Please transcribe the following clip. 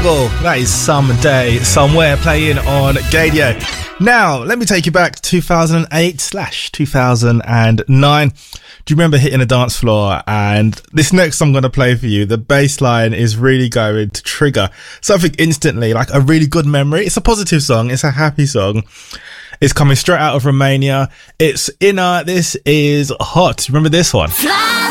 Jungle. That is Someday, Somewhere, playing on Gaydio. Now, let me take you back to 2008/2009. Do you remember hitting a dance floor? And this next song I'm going to play for you, the bass line is really going to trigger something instantly, like a really good memory. It's a positive song. It's a happy song. It's coming straight out of Romania. It's Inna. This is Hot. Remember this one? Fly!